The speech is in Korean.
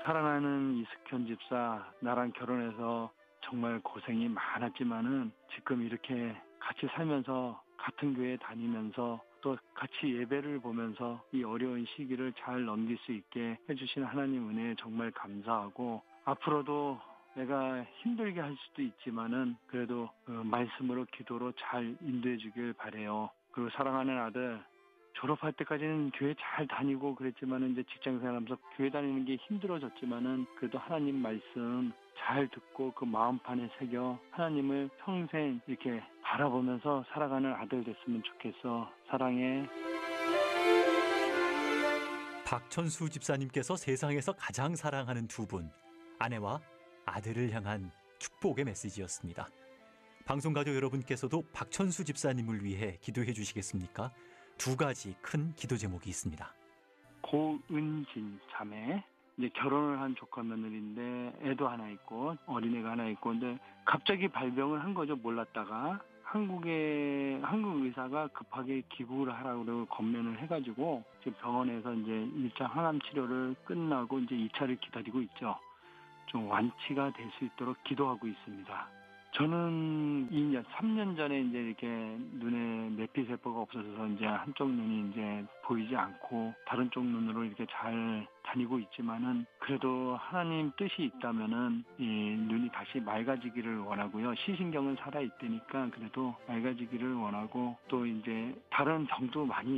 사랑하는 이숙현 집사, 나랑 결혼해서 정말 고생이 많았지만은 지금 이렇게 같이 살면서 같은 교회 다니면서 또 같이 예배를 보면서 이 어려운 시기를 잘 넘길 수 있게 해주신 하나님 은혜에 정말 감사하고, 앞으로도 내가 힘들게 할 수도 있지만은 그래도 말씀으로 기도로 잘 인도해 주길 바래요. 그리고 사랑하는 아들, 졸업할 때까지는 교회 잘 다니고 그랬지만은 이제 직장 생활하면서 교회 다니는 게 힘들어졌지만은 그래도 하나님 말씀 잘 듣고 그 마음판에 새겨 하나님을 평생 이렇게 바라보면서 살아가는 아들 됐으면 좋겠어. 사랑해. 박천수 집사님께서 세상에서 가장 사랑하는 두 분, 아내와 아들을 향한 축복의 메시지였습니다. 방송가족 여러분께서도 박천수 집사님을 위해 기도해 주시겠습니까? 두 가지 큰 기도 제목이 있습니다. 고은진 자매, 이제 결혼을 한 조카 며느리인데 애도 하나 있고 어린애가 하나 있고, 근데 갑자기 발병을 한 거죠. 몰랐다가 한국 의사가 급하게 기구를 하라고 그러고 건면을 해가지고 지금 병원에서 이제 1차 항암 치료를 끝나고 이제 2차를 기다리고 있죠. 좀 완치가 될 수 있도록 기도하고 있습니다. 저는 3년 전에 이제 이렇게 눈에 내피세포가 없어져서 이제 한쪽 눈이 이제 보이지 않고 다른 쪽 눈으로 이렇게 잘 다니고 있지만은, 그래도 하나님 뜻이 있다면은 이 눈이 다시 맑아지기를 원하고요. 시신경은 살아 있다니까 그래도 맑아지기를 원하고, 또 이제 다른 병도 많이